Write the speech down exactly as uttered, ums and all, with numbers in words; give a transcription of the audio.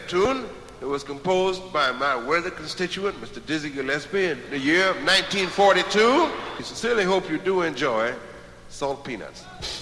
tune. It was composed by my worthy constituent, Mister Dizzy Gillespie, in the year of nineteen forty-two. We sincerely hope you do enjoy Salt Peanuts.